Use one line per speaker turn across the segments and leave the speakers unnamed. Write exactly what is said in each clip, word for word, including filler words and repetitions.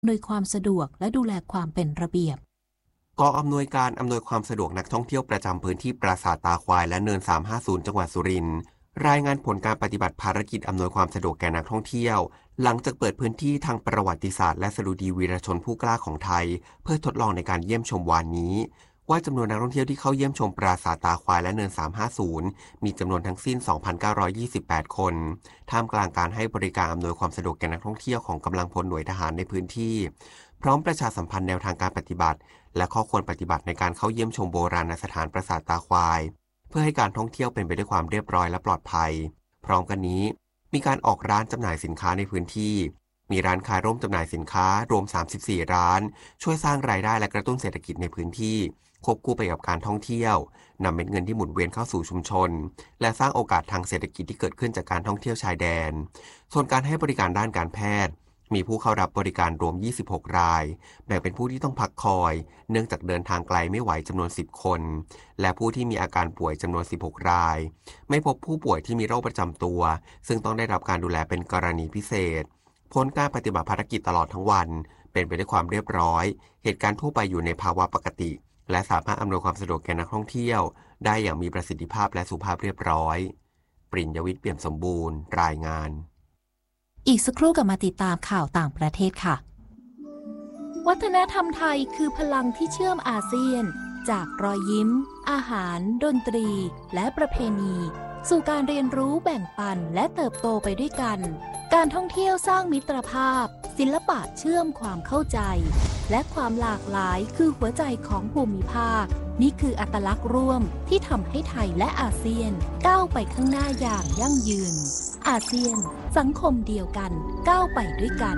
อำนวยความสะดวกและดูแลความเป็นระเบียบ
กองอำนวยการอำนวยความสะดวกนักท่องเที่ยวประจำพื้นที่ปราสาทตาควายและเนินสามห้าศูนย์จังหวัดสุรินทร์รายงานผลการปฏิบัติภารกิจอำนวยความสะดวกแก่นักท่องเที่ยวหลังจากเปิดพื้นที่ทางประวัติศาสตร์และสดุดีวีรชนผู้กล้าของไทยเพื่อทดลองในการเยี่ยมชมวานนี้ว่าจำนวนนักท่องเที่ยวที่เข้าเยี่ยมชมปราสาทตาควายและเนินสามห้าศูนย์มีจำนวนทั้งสิ้น สองพันเก้าร้อยยี่สิบแปด คนท่ามกลางการให้บริการอำนวยความสะดวกแก่นักท่องเที่ยวของกำลังพลหน่วยทหารในพื้นที่พร้อมประชาสัมพันธ์แนวทางการปฏิบัติและข้อควรปฏิบัติในการเข้าเยี่ยมชมโบราณสถานปราสาทตาควายเพื่อให้การท่องเที่ยวเป็นไปด้วยความเรียบร้อยและปลอดภัยพร้อมกันนี้มีการออกร้านจำหน่ายสินค้าในพื้นที่มีร้านขายร่วมจำหน่ายสินค้ารวมสามสิบสี่ร้านช่วยสร้างรายได้และกระตุ้นเศรษฐกิจในพื้นที่ควบคู่ไปกับการท่องเที่ยวนำเม็ดเงินที่หมุนเวียนเข้าสู่ชุมชนและสร้างโอกาสทางเศรษฐกิจที่เกิดขึ้นจากการท่องเที่ยวชายแดนส่วนการให้บริการด้านการแพทย์มีผู้เข้ารับบริการรวมยี่สิบหกรายแบ่งเป็นผู้ที่ต้องพักคอยเนื่องจากเดินทางไกลไม่ไหวจำนวนสิบคนและผู้ที่มีอาการป่วยจำนวนสิบหกรายไม่พบผู้ป่วยที่มีโรคประจำตัวซึ่งต้องได้รับการดูแลเป็นกรณีพิเศษผลการปฏิบัติภารกิจตลอดทั้งวันเป็นไปด้วยความเรียบร้อยเหตุการณ์ทั่วไปอยู่ในภาวะปกติและสามารถอำนวยความสะดวกแก่นักท่องเที่ยวได้อย่างมีประสิทธิภาพและสุภาพเรียบร้อยปริญญวิทย์เปี่ยมสมบูรณ์รายงาน
อีกสักครู่กลับมาติดตามข่าวต่างประเทศค่ะวัฒนธรรมไทยคือพลังที่เชื่อมอาเซียนจากรอยยิ้มอาหารดนตรีและประเพณีสู่การเรียนรู้แบ่งปันและเติบโตไปด้วยกันการท่องเที่ยวสร้างมิตรภาพศิลปะเชื่อมความเข้าใจและความหลากหลายคือหัวใจของภูมิภาคนี่คืออัตลักษณ์ร่วมที่ทำให้ไทยและอาเซียนก้าวไปข้างหน้าอย่างยั่งยืนอาเซียนสังคมเดียวกันก้าวไปด้วยกัน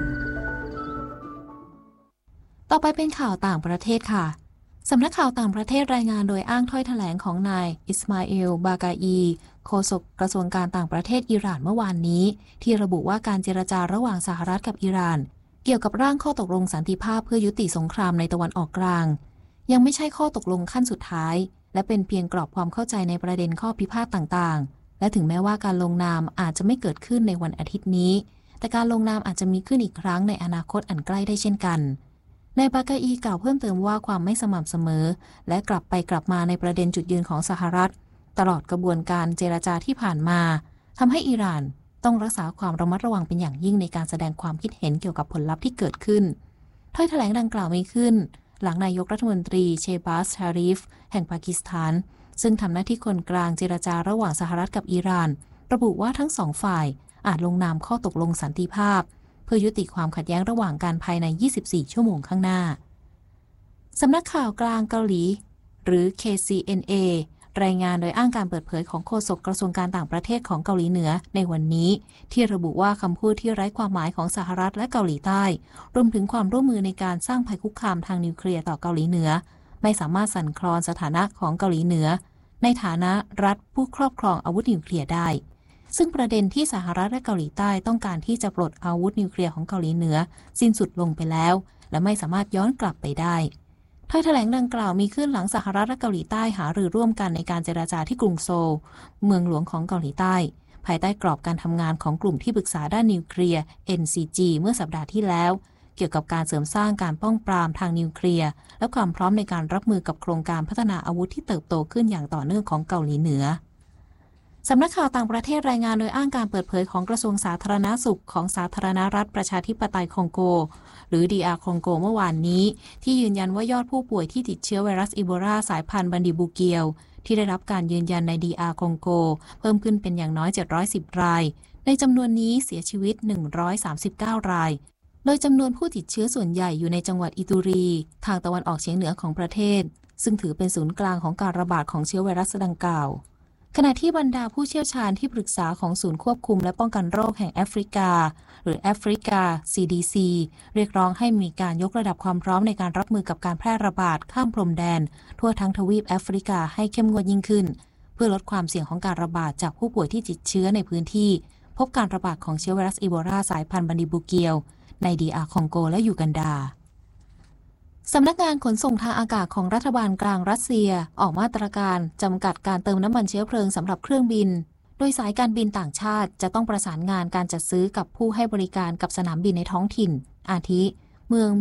ต่อไปเป็นข่าวต่างประเทศค่ะสำนักข่าวต่างประเทศรายงานโดยอ้างถ้อยแถลงของนายอิสมาอิล บากาอีโฆษกกระทรวงการต่างประเทศอิหร่านเมื่อวานนี้ที่ระบุว่าการเจรจาระหว่างสหรัฐกับอิหร่านเกี่ยวกับร่างข้อตกลงสันติภาพเพื่อยุติสงครามในตะวันออกกลางยังไม่ใช่ข้อตกลงขั้นสุดท้ายและเป็นเพียงกรอบความเข้าใจในประเด็นข้อพิพาทต่างๆและถึงแม้ว่าการลงนามอาจจะไม่เกิดขึ้นในวันอาทิตย์นี้แต่การลงนามอาจจะมีขึ้นอีกครั้งในอนาคตอันใกล้ได้เช่นกันนายบากาอีกล่าวเพิ่มเติมว่าความไม่สม่ำเสมอและกลับไปกลับมาในประเด็นจุดยืนของสหรัฐตลอดกระบวนการเจรจาที่ผ่านมาทำให้อิหร่านต้องรักษาความระมัดระวังเป็นอย่างยิ่งในการแสดงความคิดเห็นเกี่ยวกับผลลัพธ์ที่เกิดขึ้นถ้อยแถลงดังกล่าวมีขึ้นหลังนายกรัฐมนตรีเชบาส ชาริฟแห่งปากีสถานซึ่งทำหน้าที่คนกลางเจรจาระหว่างสหรัฐกับอิหร่านระบุว่าทั้งสองฝ่ายอาจลงนามข้อตกลงสันติภาพเพื่อยุติความขัดแย้งระหว่างกันภายในยี่สิบสี่ชั่วโมงข้างหน้าสำนักข่าวกลางเกาหลีหรือ เค ซี เอ็น เอ รายงานโดยอ้างการเปิดเผยของโฆษกกระทรวงการต่างประเทศของเกาหลีเหนือในวันนี้ที่ระบุว่าคำพูดที่ไร้ความหมายของสหรัฐและเกาหลีใต้รวมถึงความร่วมมือในการสร้างภัยคุกคามทางนิวเคลียร์ต่อเกาหลีเหนือไม่สามารถสั่นคลอนสถานะของเกาหลีเหนือในฐานะรัฐผู้ครอบครองอาวุธนิวเคลียร์ได้ซึ่งประเด็นที่สหรัฐและเกาหลีใต้ต้องการที่จะปลดอาวุธนิวเคลียร์ของเกาหลีเหนือสิ้นสุดลงไปแล้วและไม่สามารถย้อนกลับไปได้ถ้อยแถลงดังกล่าวมีขึ้นหลังสหรัฐและเกาหลีใต้หารือร่วมกันในการเจรจาที่กรุงโซลเมืองหลวงของเกาหลีใต้ภายใต้กรอบการทำงานของกลุ่มที่ปรึกษาด้านนิวเคลียร์ เอ็น ซี จี เมื่อสัปดาห์ที่แล้วเกี่ยวกับการเสริมสร้างการป้องปรามทางนิวเคลียร์และความพร้อมในการรับมือกับโครงการพัฒนาอาวุธที่เติบโตขึ้นอย่างต่อเนื่องของเกาหลีเหนือสำนักข่าวต่างประเทศรายงานโดยอ้างการเปิดเผยของกระทรวงสาธารณสุขของสาธารณรัฐประชาธิปไตยคองโกหรือ ดี อาร์ คองโกเมื่อวานนี้ที่ยืนยันว่ายอดผู้ป่วยที่ติดเชื้อไวรัสอีโบลาสายพันธุ์บันดิบูเกียวที่ได้รับการยืนยันใน ดี อาร์ คองโกเพิ่มขึ้นเป็นอย่างน้อยเจ็ดร้อยสิบรายในจำนวนนี้เสียชีวิตหนึ่งร้อยสามสิบเก้ารายโดยจำนวนผู้ติดเชื้อส่วนใหญ่อยู่ในจังหวัดอิตุรีทางตะวันออกเฉียงเหนือของประเทศซึ่งถือเป็นศูนย์กลางของการระบาดของเชื้อไวรัสดังกล่าวขณะที่บรรดาผู้เชี่ยวชาญที่ปรึกษาของศูนย์ควบคุมและป้องกันโรคแห่งแอฟริกาหรือแอฟริกา ซี ดี ซี เรียกร้องให้มีการยกระดับความพร้อมในการรับมือกับการแพร่ระบาดข้ามพรมแดนทั่วทั้งทวีปแอฟริกาให้เข้มงวดยิ่งขึ้นเพื่อลดความเสี่ยงของการระบาดจากผู้ป่วยที่ติดเชื้อในพื้นที่พบการระบาดของเชื้อไวรัสอีโบลาสายพันธุ์บันดิบูเกียวใน ดี อาร์ คองโกและยูกันดาสำนักงานขนส่งทางอากาศของรัฐบาลกลางรัสเซียออกมาตรการจำกัดการเติมน้ำมันเชื้อเพลิงสำหรับเครื่องบินโดยสายการบินต่างชาติจะต้องประสานงานการจัดซื้อกับผู้ให้บริการกับสนามบินในท้องถิ่นอาทิเมือง